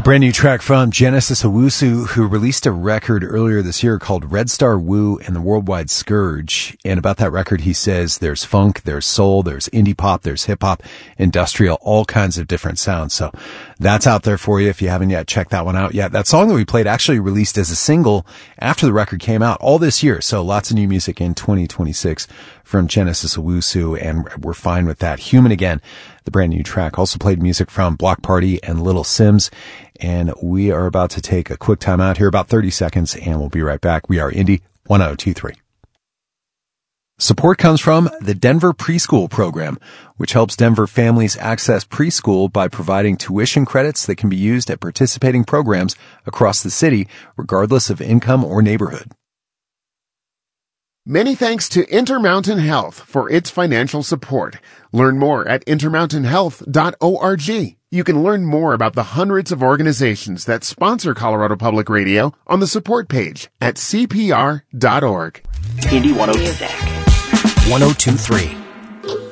brand new track from Genesis Owusu, who released a record earlier this year called Red Star Woo and the Worldwide Scourge. And about that record, he says there's funk, there's soul, there's indie pop, there's hip hop, industrial, all kinds of different sounds. So that's out there for you if you haven't yet checked that one out yet. That song that we played actually released as a single after the record came out all this year. So lots of new music in 2026 from Genesis Owusu, and we're fine with that. Human Again, the brand new track. Also played music from Block Party and Little Sims. And we are about to take a quick time out here, about 30 seconds, and we'll be right back. We are Indie 1023. Support comes from the Denver Preschool Program, which helps Denver families access preschool by providing tuition credits that can be used at participating programs across the city, regardless of income or neighborhood. Many thanks to Intermountain Health for its financial support. Learn more at intermountainhealth.org. You can learn more about the hundreds of organizations that sponsor Colorado Public Radio on the support page at cpr.org. Indie 1023.